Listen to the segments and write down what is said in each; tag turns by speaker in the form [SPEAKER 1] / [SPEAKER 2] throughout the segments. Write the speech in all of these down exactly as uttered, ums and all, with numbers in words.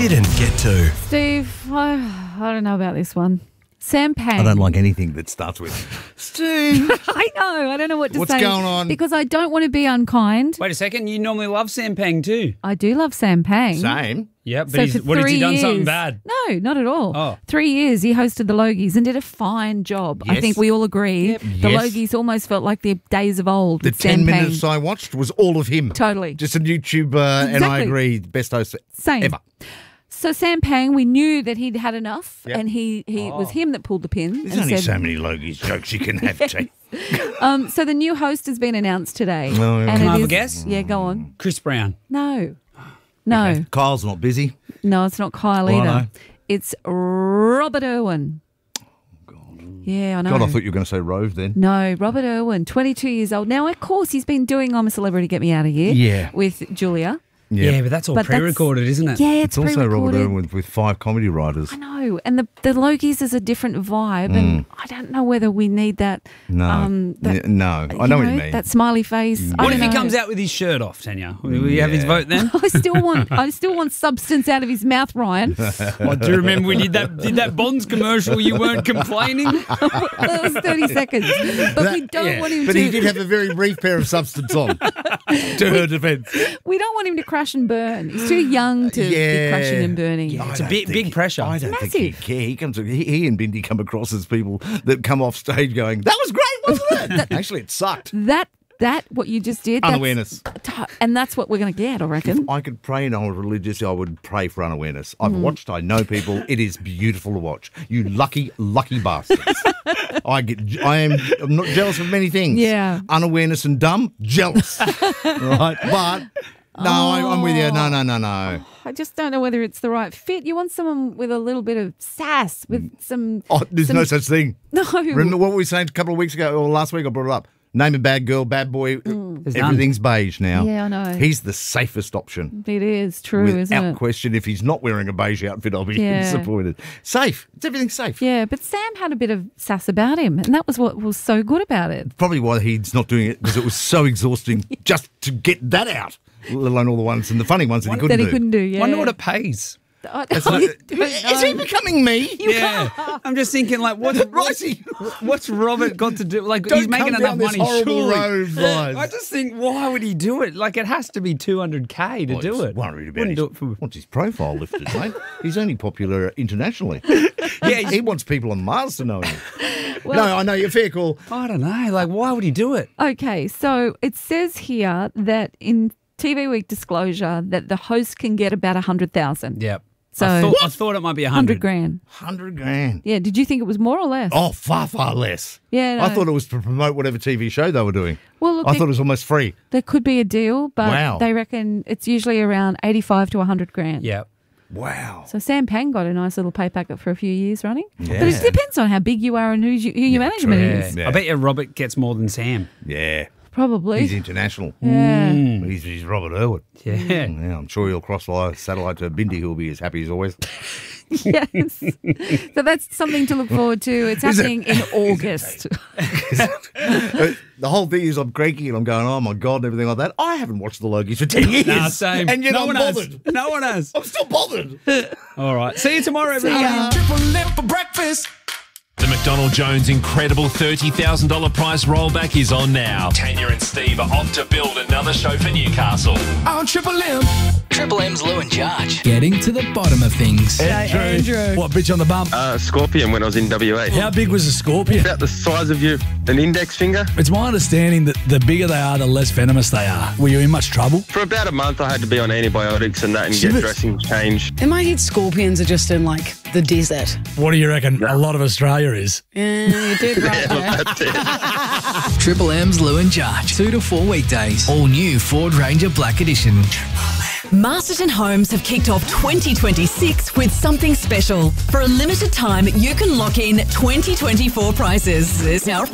[SPEAKER 1] didn't get to.
[SPEAKER 2] Steve, I, I don't know about this one. Sam Pang.
[SPEAKER 3] I don't like anything that starts with Steve.
[SPEAKER 2] I know. I don't know what to
[SPEAKER 3] What's
[SPEAKER 2] say.
[SPEAKER 3] What's going on?
[SPEAKER 2] Because I don't want to be unkind.
[SPEAKER 4] Wait a second. You normally love Sam Pang too.
[SPEAKER 2] I do love Sam Pang.
[SPEAKER 3] Same.
[SPEAKER 4] Yeah, but
[SPEAKER 2] So
[SPEAKER 4] he's,
[SPEAKER 2] for
[SPEAKER 4] what has he
[SPEAKER 2] three
[SPEAKER 4] done something
[SPEAKER 2] years-
[SPEAKER 4] bad?
[SPEAKER 2] No, not at all.
[SPEAKER 4] Oh.
[SPEAKER 2] Three years he hosted the Logies and did a fine job. I
[SPEAKER 3] Yes.
[SPEAKER 2] think we all agree.
[SPEAKER 4] Yep.
[SPEAKER 2] The
[SPEAKER 3] Yes.
[SPEAKER 2] Logies almost felt like the days of old
[SPEAKER 3] The
[SPEAKER 2] with Sam
[SPEAKER 3] ten
[SPEAKER 2] Pang.
[SPEAKER 3] minutes I watched was all of him.
[SPEAKER 2] Totally.
[SPEAKER 3] Just a YouTuber, and I
[SPEAKER 2] Exactly.
[SPEAKER 3] agree, best host
[SPEAKER 2] Same.
[SPEAKER 3] ever.
[SPEAKER 2] So Sam Pang, we knew that he'd had enough,
[SPEAKER 3] Yep.
[SPEAKER 2] and he, he it was him that pulled the pin.
[SPEAKER 3] There's
[SPEAKER 2] and
[SPEAKER 3] only
[SPEAKER 2] said,
[SPEAKER 3] so many Logies jokes you can have, Chief.
[SPEAKER 2] um, so the new host has been announced today.
[SPEAKER 3] Oh, yeah.
[SPEAKER 2] and
[SPEAKER 4] Can
[SPEAKER 2] it
[SPEAKER 4] I have a
[SPEAKER 2] is-
[SPEAKER 4] guess?
[SPEAKER 2] Yeah, go on.
[SPEAKER 4] Chris Brown.
[SPEAKER 2] No, no,
[SPEAKER 3] Kyle's not busy.
[SPEAKER 2] no. It's not Kyle
[SPEAKER 3] Well, I
[SPEAKER 2] either.
[SPEAKER 3] know.
[SPEAKER 2] It's Robert Irwin. Yeah, I know.
[SPEAKER 3] God, I thought you were going to say Rove then.
[SPEAKER 2] No, Robert Irwin, twenty-two years old. Now, of course, he's been doing I'm a Celebrity, Get Me Out of Here
[SPEAKER 3] Yeah.
[SPEAKER 2] with Julia.
[SPEAKER 4] Yeah, but that's all
[SPEAKER 2] But that's-
[SPEAKER 4] pre-recorded, isn't it?
[SPEAKER 2] Yeah,
[SPEAKER 3] It's
[SPEAKER 2] it's,
[SPEAKER 3] also Robert
[SPEAKER 2] pre-recorded.
[SPEAKER 3] Irwin with, with five comedy writers.
[SPEAKER 2] I know. And the, the Logies is a different vibe, and I don't know whether we need that.
[SPEAKER 3] No.
[SPEAKER 2] Um, that
[SPEAKER 3] N- no. I know what you mean.
[SPEAKER 2] That smily face. I
[SPEAKER 4] What
[SPEAKER 2] don't
[SPEAKER 4] if he
[SPEAKER 2] know.
[SPEAKER 4] comes out with his shirt off, Tanya? Will we have his
[SPEAKER 3] Yeah.
[SPEAKER 4] vote then?
[SPEAKER 2] I still want. I still want substance out of his mouth, Ryan.
[SPEAKER 4] Oh, do you remember we did that did that Bonds commercial? You weren't complaining.
[SPEAKER 2] That was thirty seconds, but we
[SPEAKER 3] That-
[SPEAKER 2] don't
[SPEAKER 3] yeah.
[SPEAKER 2] want him
[SPEAKER 3] But
[SPEAKER 2] to.
[SPEAKER 3] he did have a very brief pair of substance on, to her defence.
[SPEAKER 2] we don't want him to crash and burn. He's too young to
[SPEAKER 3] Yeah.
[SPEAKER 2] be crashing and burning.
[SPEAKER 4] Yeah.
[SPEAKER 3] I
[SPEAKER 4] It's a
[SPEAKER 3] don't
[SPEAKER 4] big-
[SPEAKER 3] think
[SPEAKER 4] big
[SPEAKER 3] he-
[SPEAKER 4] pressure.
[SPEAKER 3] I don't think he'd
[SPEAKER 2] Massive.
[SPEAKER 3] care. He comes. He, he and Bindi come across as people that come off stage going, "That was great, wasn't it?" Actually, it sucked.
[SPEAKER 2] That that what you just did. that's-
[SPEAKER 3] Unawareness.
[SPEAKER 2] and that's what we're going to get. I reckon.
[SPEAKER 3] I could pray and I was religious, I would pray for unawareness. I've
[SPEAKER 2] Mm.
[SPEAKER 3] watched, I know people. It is beautiful to watch. You lucky, lucky bastards. I get, I am, I'm not jealous of many things.
[SPEAKER 2] Yeah.
[SPEAKER 3] Unawareness and dumb, jealous. Right? But, no, I, I'm with you. No, no, no, no.
[SPEAKER 2] I just don't know whether it's the right fit. You want someone with a little bit of sass, with some.
[SPEAKER 3] Oh, there's
[SPEAKER 2] some,
[SPEAKER 3] no such thing.
[SPEAKER 2] No.
[SPEAKER 3] Remember what we were saying a couple of weeks ago, or last week I brought it up. Name a bad girl, bad boy.
[SPEAKER 4] There's
[SPEAKER 3] Everything's beige now.
[SPEAKER 2] Mm. Yeah, I know.
[SPEAKER 3] He's the safest option.
[SPEAKER 2] It is true, isn't
[SPEAKER 3] Without
[SPEAKER 2] it?
[SPEAKER 3] question, if he's not wearing a beige outfit, I'll be
[SPEAKER 2] Yeah.
[SPEAKER 3] disappointed. Safe. It's everything safe.
[SPEAKER 2] Yeah, but Sam had a bit of sass about him, and that was what was so good about it.
[SPEAKER 3] Probably why he's not doing it, because it was so exhausting just to get that out, let alone all the ones and the funny ones that he couldn't
[SPEAKER 2] that he
[SPEAKER 3] do.
[SPEAKER 2] couldn't do. Yeah.
[SPEAKER 4] Wonder what it pays.
[SPEAKER 2] I,
[SPEAKER 3] It's
[SPEAKER 2] I
[SPEAKER 3] not-
[SPEAKER 2] don't
[SPEAKER 3] is he
[SPEAKER 2] know.
[SPEAKER 3] becoming me?
[SPEAKER 4] Yeah, I'm just thinking, like, what's
[SPEAKER 3] Ricey,
[SPEAKER 4] what's Robert got to do? Like,
[SPEAKER 3] don't
[SPEAKER 4] he's making
[SPEAKER 3] come
[SPEAKER 4] enough
[SPEAKER 3] down this
[SPEAKER 4] money.
[SPEAKER 3] horrible
[SPEAKER 4] Surely.
[SPEAKER 3] road, Vise.
[SPEAKER 4] I just think, why would he do it? Like, it has to be two hundred k to
[SPEAKER 3] Well,
[SPEAKER 4] do
[SPEAKER 3] he's
[SPEAKER 4] it.
[SPEAKER 3] Worried about
[SPEAKER 4] Wouldn't
[SPEAKER 3] his,
[SPEAKER 4] do it for.
[SPEAKER 3] wants his profile lifted, mate. He's only popular internationally.
[SPEAKER 4] Yeah,
[SPEAKER 3] he
[SPEAKER 4] he's,
[SPEAKER 3] wants people on Mars to know him.
[SPEAKER 2] Well-
[SPEAKER 3] no, I know you're fair call.
[SPEAKER 4] I don't know. Like, why would he do it?
[SPEAKER 2] Okay, so it says here that in T V Week disclosure that the host can get about a hundred thousand.
[SPEAKER 4] Yep.
[SPEAKER 2] So
[SPEAKER 4] I thought, I thought it might be a
[SPEAKER 2] hundred
[SPEAKER 4] hundred
[SPEAKER 2] grand.
[SPEAKER 3] Hundred grand.
[SPEAKER 2] Yeah. Did you think it was more or less?
[SPEAKER 3] Oh, far, far less.
[SPEAKER 2] Yeah,
[SPEAKER 3] I
[SPEAKER 2] no.
[SPEAKER 3] thought it was to promote whatever T V show they were doing.
[SPEAKER 2] Well, look,
[SPEAKER 3] I
[SPEAKER 2] they-
[SPEAKER 3] thought it was almost free.
[SPEAKER 2] There could be a deal, but
[SPEAKER 3] Wow.
[SPEAKER 2] they reckon it's usually around eighty-five to a hundred grand.
[SPEAKER 4] Yep.
[SPEAKER 3] Wow.
[SPEAKER 2] So Sam Pang got a nice little pay packet for a few years running.
[SPEAKER 3] Yeah.
[SPEAKER 2] But it depends on how big you are and who, you, who your management
[SPEAKER 3] true.
[SPEAKER 2] is.
[SPEAKER 3] Yeah.
[SPEAKER 4] I bet you Robert gets more than Sam.
[SPEAKER 3] Yeah.
[SPEAKER 2] Probably.
[SPEAKER 3] He's international.
[SPEAKER 2] yeah.
[SPEAKER 3] He's, he's Robert Irwin.
[SPEAKER 4] Yeah.
[SPEAKER 3] Yeah, I'm sure he'll cross the satellite to Bindi, who'll be as happy as always.
[SPEAKER 2] Yes. So that's something to look forward to. It's
[SPEAKER 3] Is it?
[SPEAKER 2] happening in August.
[SPEAKER 3] Uh, the whole thing is I'm cranky and I'm going, oh my God, and everything like that. I haven't watched the Logies for ten years.
[SPEAKER 4] Nah, same.
[SPEAKER 3] And yet
[SPEAKER 4] no
[SPEAKER 3] I'm
[SPEAKER 4] one
[SPEAKER 3] bothered.
[SPEAKER 4] has. No one has.
[SPEAKER 3] I'm still bothered.
[SPEAKER 4] All right. See you tomorrow, everyone.
[SPEAKER 2] ya.
[SPEAKER 5] Triple M for breakfast.
[SPEAKER 1] The McDonald Jones incredible thirty thousand dollars price rollback is on now. Tanya and Steve are off to build another show for Newcastle.
[SPEAKER 5] On Triple M.
[SPEAKER 6] Triple M's Lou and Judge.
[SPEAKER 7] Getting to the bottom of things.
[SPEAKER 2] Andrew.
[SPEAKER 7] What, bitch on the bump?
[SPEAKER 8] Uh, scorpion when I was in W A.
[SPEAKER 7] How big was a scorpion?
[SPEAKER 8] About the size of your an index finger.
[SPEAKER 7] It's my understanding that the bigger they are, the less venomous they are. Were you in much trouble?
[SPEAKER 8] For about a month, I had to be on antibiotics and that and get
[SPEAKER 7] Shit.
[SPEAKER 8] dressing changed.
[SPEAKER 9] In my head, scorpions are just in like the desert.
[SPEAKER 7] What do you reckon a lot of Australia is?
[SPEAKER 9] Yeah, you did right there.
[SPEAKER 8] That's it.
[SPEAKER 6] Triple M's Lou and Judge. Two to four weekdays. All new Ford Ranger Black Edition.
[SPEAKER 10] Masterton Homes have kicked off twenty twenty-six with something special. For a limited time, you can lock in twenty twenty-four prices. There's now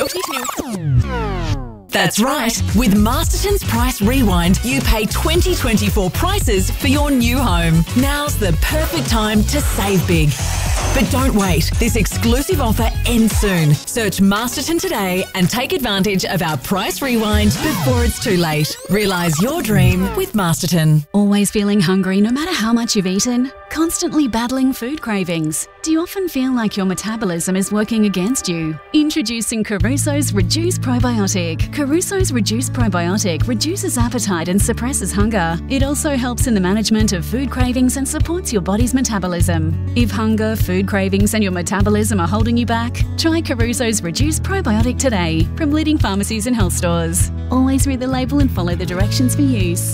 [SPEAKER 10] That's right. With Masterton's Price Rewind, you pay twenty twenty-four prices for your new home. Now's the perfect time to save big. But don't wait. This exclusive offer ends soon. Search Masterton today and take advantage of our price rewind before it's too late. Realise your dream with Masterton.
[SPEAKER 11] Always feeling hungry no matter how much you've eaten? Constantly battling food cravings? Do you often feel like your metabolism is working against you? Introducing Caruso's Reduce Probiotic. Caruso's Reduce Probiotic reduces appetite and suppresses hunger. It also helps in the management of food cravings and supports your body's metabolism. If hunger, food cravings and your metabolism are holding you back, try Caruso's Reduce Probiotic today from leading pharmacies and health stores. Always read the label and follow the directions for use.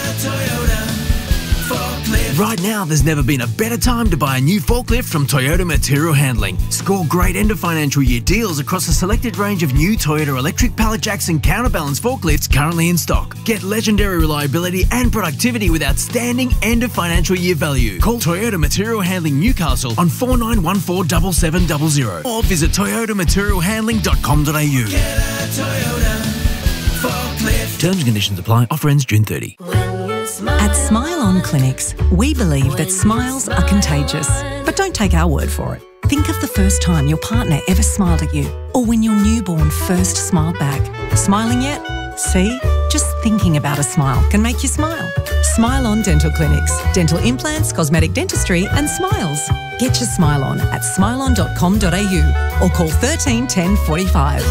[SPEAKER 6] Right now, there's never been a better time to buy a new forklift from Toyota Material Handling. Score great end of financial year deals across a selected range of new Toyota electric pallet jacks and counterbalance forklifts currently in stock. Get legendary reliability and productivity with outstanding end of financial year value. Call Toyota Material Handling Newcastle on four nine one four seven seven zero zero or visit toyota material handling dot com dot a u. Terms and conditions apply. Offer ends June thirtieth.
[SPEAKER 12] At Smile On Clinics, we believe that smiles are contagious. But don't take our word for it. Think of the first time your partner ever smiled at you, or when your newborn first smiled back. Smiling yet? See? Just thinking about a smile can make you smile. Smile On Dental Clinics. Dental implants, cosmetic dentistry and smiles. Get your smile on at smile on dot com dot a u or call thirteen ten forty-five.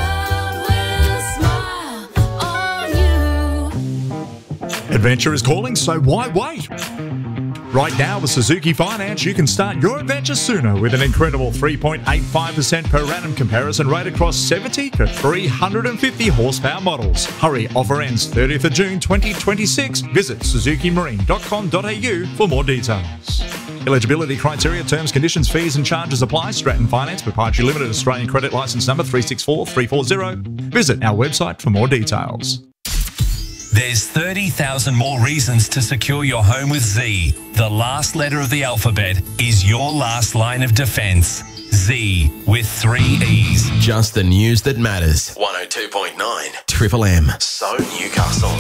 [SPEAKER 13] Adventure is calling, so why wait? Right now with Suzuki Finance, you can start your adventure sooner with an incredible three point eight five percent per annum comparison rate across seventy to three hundred fifty horsepower models. Hurry, offer ends thirtieth of June twenty twenty-six. Visit suzuki marine dot com dot a u for more details. Eligibility criteria, terms, conditions, fees and charges apply. Stratton Finance, Proprietary Limited, Australian Credit Licence Number three six four three four zero. Visit our website for more details.
[SPEAKER 1] There's thirty thousand more reasons to secure your home with Z. The last letter of the alphabet is your last line of defence. Z with three E's.
[SPEAKER 14] Just the news that matters. one oh two point nine Triple M. So Newcastle.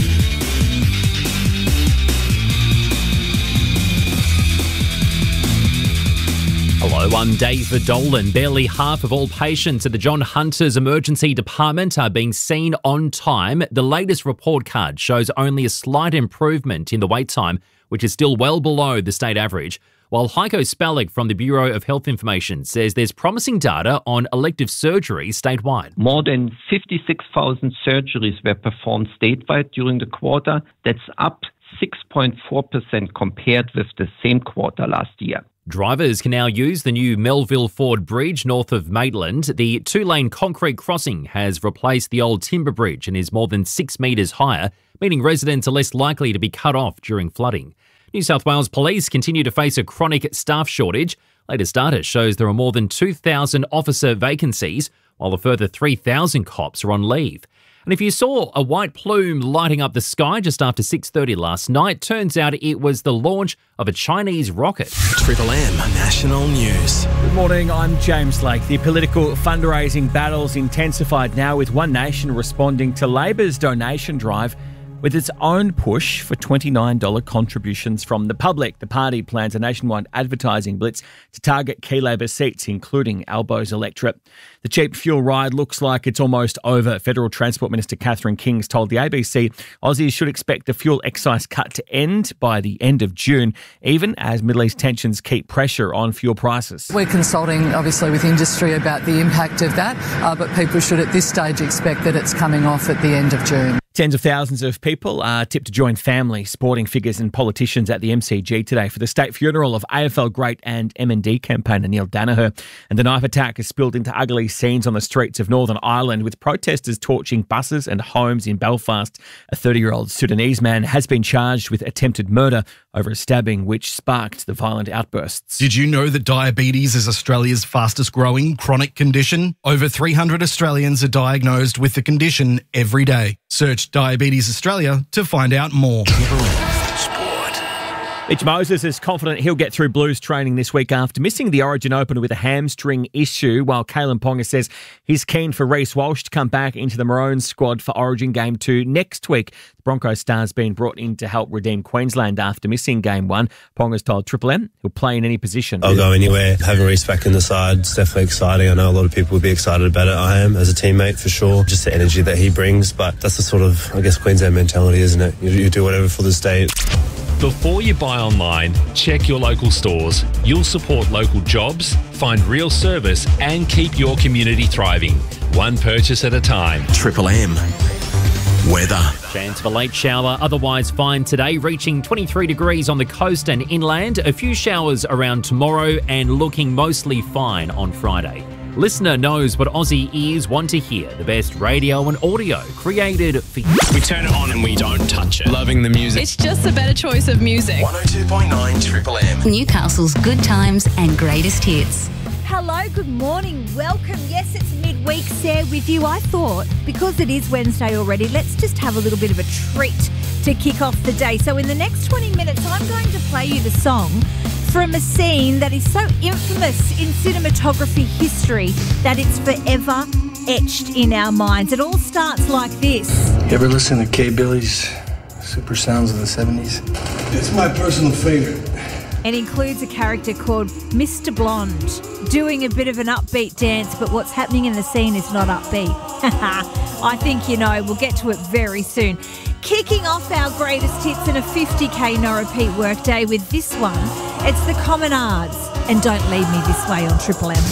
[SPEAKER 15] Hello, I'm David Dolan. Barely half of all patients at the John Hunter's Emergency Department are being seen on time. The latest report card shows only a slight improvement in the wait time, which is still well below the state average. While Heiko Spellig from the Bureau of Health Information says there's promising data on elective surgery statewide.
[SPEAKER 16] More than fifty-six thousand surgeries were performed statewide during the quarter. That's up six point four percent compared with the same quarter last year.
[SPEAKER 15] Drivers can now use the new Melville Ford Bridge north of Maitland. The two-lane concrete crossing has replaced the old timber bridge and is more than six metres higher, meaning residents are less likely to be cut off during flooding. New South Wales Police continue to face a chronic staff shortage. Latest data shows there are more than two thousand officer vacancies, while a further three thousand cops are on leave. And if you saw a white plume lighting up the sky just after six thirty last night, turns out it was the launch of a Chinese rocket.
[SPEAKER 14] Triple M National News.
[SPEAKER 4] Good morning, I'm James Lake. The political fundraising battle's intensified now with One Nation responding to Labor's donation drive with its own push for twenty-nine dollars contributions from the public. The party plans a nationwide advertising blitz to target key Labor seats, including Albo's electorate. The cheap fuel ride looks like it's almost over. Federal Transport Minister Catherine King's told the A B C Aussies should expect the fuel excise cut to end by the end of June, even as Middle East tensions keep pressure on fuel prices.
[SPEAKER 17] We're consulting, obviously, with industry about the impact of that, uh, but people should at this stage expect that it's coming off at the end of June.
[SPEAKER 4] Tens of thousands of people are tipped to join family, sporting figures and politicians at the M C G today for the state funeral of A F L great and M and D campaigner Neil Danaher. And the knife attack has spilled into ugly scenes on the streets of Northern Ireland, with protesters torching buses and homes in Belfast. A thirty-year-old Sudanese man has been charged with attempted murder over a stabbing which sparked the violent outbursts.
[SPEAKER 18] Did you know that diabetes is Australia's fastest growing chronic condition? Over three hundred Australians are diagnosed with the condition every day. Search Diabetes Australia to find out more.
[SPEAKER 14] Sport.
[SPEAKER 4] Mitch Moses is confident he'll get through Blues training this week after missing the Origin opener with a hamstring issue, while Kalen Ponga says he's keen for Reece Walsh to come back into the Maroons squad for Origin Game two next week. The Broncos star's been brought in to help redeem Queensland after missing Game one. Ponga's told Triple M he'll play in any position.
[SPEAKER 19] I'll go anywhere. Having Reece back in the side, it's definitely exciting. I know a lot of people will be excited about it. I am, as a teammate, for sure. Just the energy that he brings, but that's the sort of, I guess, Queensland mentality, isn't it? You, you do whatever for the state.
[SPEAKER 1] Before you buy online, check your local stores. You'll support local jobs, find real service, and keep your community thriving. One purchase at a time.
[SPEAKER 14] Triple M. Weather.
[SPEAKER 15] Chance of a late shower, otherwise fine today, reaching twenty-three degrees on the coast and inland. A few showers around tomorrow and looking mostly fine on Friday. Listener knows what Aussie ears want to hear. The best radio and audio created for you.
[SPEAKER 14] We turn it on and we don't touch it. Loving the music.
[SPEAKER 20] It's just a better choice of music.
[SPEAKER 14] one oh two point nine Triple M.
[SPEAKER 21] Newcastle's good times and greatest hits.
[SPEAKER 22] Hello, good morning, welcome. Yes, it's midweek, Sarah with you. I thought, because it is Wednesday already, let's just have a little bit of a treat to kick off the day. So in the next twenty minutes, I'm going to play you the song from a scene that is so infamous in cinematography history that it's forever etched in our minds. It all starts like this.
[SPEAKER 23] You ever listen to Kay Billy's Super Sounds of the seventies?
[SPEAKER 24] It's my personal favorite.
[SPEAKER 22] And includes a character called Mister Blonde doing a bit of an upbeat dance, but what's happening in the scene is not upbeat. I think you know. We'll get to it very soon. Kicking off our greatest hits in a fifty K no repeat workday with this one. It's the Commonards and Don't Leave Me This Way on Triple M.